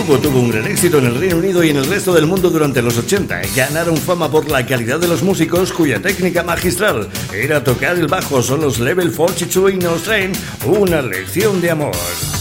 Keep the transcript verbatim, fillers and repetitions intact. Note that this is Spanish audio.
grupo tuvo un gran éxito en el Reino Unido y en el resto del mundo durante los ochenta. Ganaron fama por la calidad de los músicos, cuya técnica magistral era tocar el bajo. Son los Level cuarenta y dos y nos traen Una lección de amor.